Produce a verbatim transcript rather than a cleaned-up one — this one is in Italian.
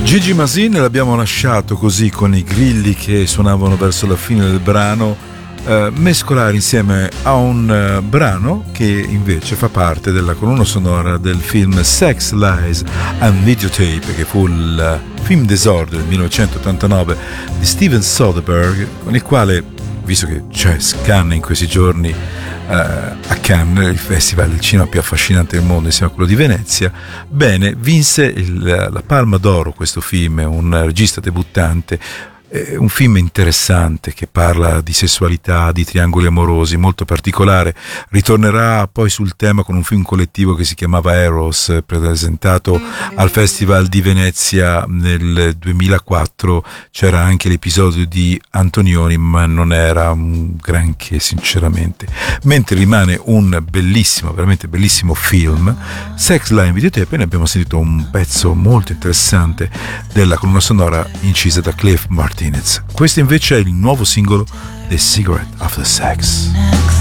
Gigi Masin l'abbiamo lasciato così con i grilli che suonavano verso la fine del brano, eh, mescolare insieme a un eh, brano che invece fa parte della colonna sonora del film Sex, Lies and Videotape, che fu il film d'esordio del millenovecentottantanove di Steven Soderbergh, con il quale, visto che c'è Cannes in questi giorni, Uh, a Cannes, il festival del cinema più affascinante del mondo insieme a quello di Venezia, bene, vinse il, la Palma d'Oro questo film, un regista debuttante, eh, un film interessante che parla di sessualità, di triangoli amorosi, molto particolare. Ritornerà poi sul tema con un film collettivo che si chiamava Eros, presentato al Festival di Venezia nel duemilaquattro. C'era anche l'episodio di Antonioni, ma non era un granché sinceramente, mentre rimane un bellissimo, veramente bellissimo film, Sex, Lies and Videotape. E ne abbiamo sentito un pezzo molto interessante della colonna sonora incisa da Cliff Martinez. Questo invece è il nuovo singolo The Cigarette After Sex.